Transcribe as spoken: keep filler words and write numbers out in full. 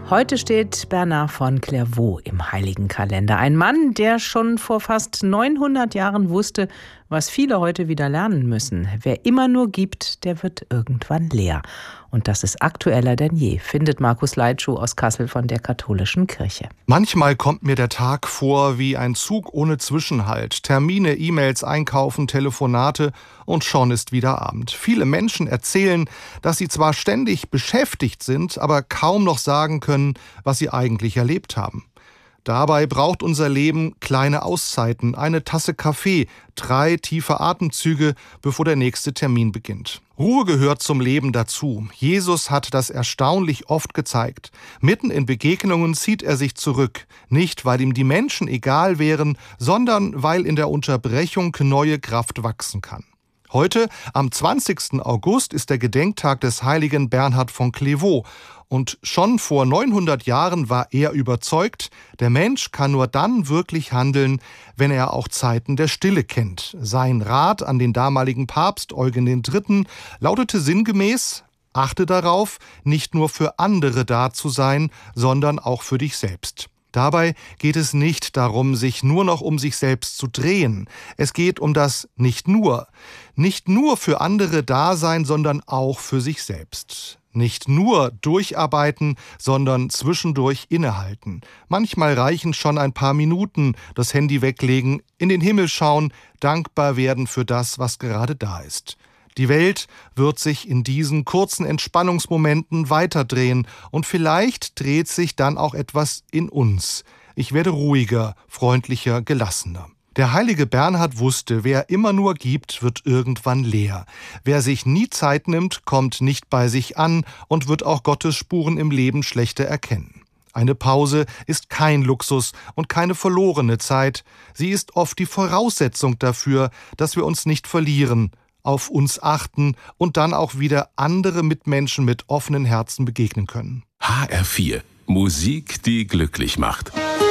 Heute steht Bernard von Clairvaux im Heiligen Kalender. Ein Mann, der schon vor fast neunhundert Jahren wusste, was viele heute wieder lernen müssen. Wer immer nur gibt, der wird irgendwann leer. Und das ist aktueller denn je, findet Markus Leitschuh aus Kassel von der Katholischen Kirche. Manchmal kommt mir der Tag vor wie ein Zug ohne Zwischenhalt. Termine, E-Mails, Einkaufen, Telefonate und schon ist wieder Abend. Viele Menschen erzählen, dass sie zwar ständig beschäftigt sind, aber kaum noch sagen können, was sie eigentlich erlebt haben. Dabei braucht unser Leben kleine Auszeiten, eine Tasse Kaffee, drei tiefe Atemzüge, bevor der nächste Termin beginnt. Ruhe gehört zum Leben dazu. Jesus hat das erstaunlich oft gezeigt. Mitten in Begegnungen zieht er sich zurück. Nicht, weil ihm die Menschen egal wären, sondern weil in der Unterbrechung neue Kraft wachsen kann. Heute, am zwanzigsten August, ist der Gedenktag des heiligen Bernhard von Clairvaux. Und schon vor neunhundert Jahren war er überzeugt, der Mensch kann nur dann wirklich handeln, wenn er auch Zeiten der Stille kennt. Sein Rat an den damaligen Papst Eugen der Dritte lautete sinngemäß: Achte darauf, nicht nur für andere da zu sein, sondern auch für dich selbst. Dabei geht es nicht darum, sich nur noch um sich selbst zu drehen. Es geht um das nicht nur. Nicht nur für andere da sein, sondern auch für sich selbst. Nicht nur durcharbeiten, sondern zwischendurch innehalten. Manchmal reichen schon ein paar Minuten, das Handy weglegen, in den Himmel schauen, dankbar werden für das, was gerade da ist. Die Welt wird sich in diesen kurzen Entspannungsmomenten weiterdrehen und vielleicht dreht sich dann auch etwas in uns. Ich werde ruhiger, freundlicher, gelassener. Der heilige Bernhard wusste, wer immer nur gibt, wird irgendwann leer. Wer sich nie Zeit nimmt, kommt nicht bei sich an und wird auch Gottes Spuren im Leben schlechter erkennen. Eine Pause ist kein Luxus und keine verlorene Zeit. Sie ist oft die Voraussetzung dafür, dass wir uns nicht verlieren, auf uns achten und dann auch wieder andere Mitmenschen mit offenen Herzen begegnen können. H R vier. Musik, die glücklich macht.